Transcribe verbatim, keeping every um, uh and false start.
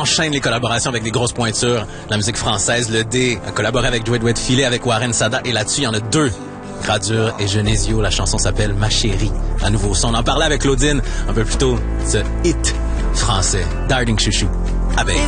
enchaîne les collaborations avec des grosses pointures. La musique française, le D a collaboré avec Dwayne Wade Filet, avec Warren Sada, et là-dessus, il y en a deux. Gradure et Genesio. La chanson s'appelle Ma Chérie. Un nouveau son. On en parlait avec Claudine un peu plus tôt. Ce hit français. Darling Chouchou. Avec